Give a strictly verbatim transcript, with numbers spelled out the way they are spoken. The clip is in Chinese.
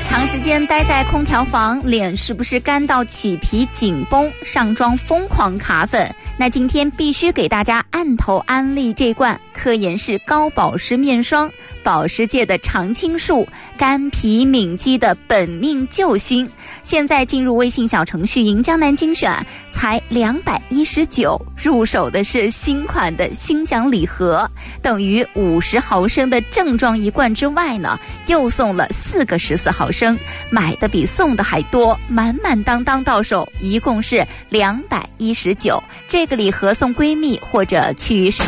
长时间待在空调房，脸是不是干到起皮紧绷，上妆疯狂卡粉？那今天必须给大家按头安利这罐科颜氏高保湿面霜，保湿界的常青树，干皮敏肌的本命救星。现在进入微信小程序银江南精选，才两百一十九，入手的是新款的心想礼盒，等于五十毫升的正装一罐之外呢，又送了四个十四毫升，买的比送的还多，满满当当到手，一共是两百一十九。这个礼盒送闺蜜或者去